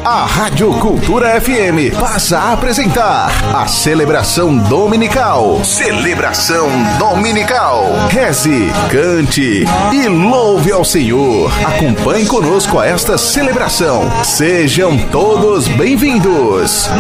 A Rádio Cultura FM passa a apresentar a celebração dominical. Celebração dominical. Reze, cante e louve ao Senhor. Acompanhe conosco a esta celebração. Sejam todos bem-vindos.